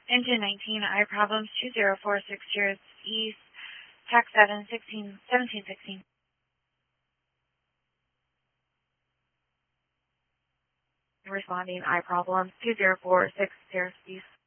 Engine 19, I problems 20460 East, TAC 1716. Responding, I problems 20460 East.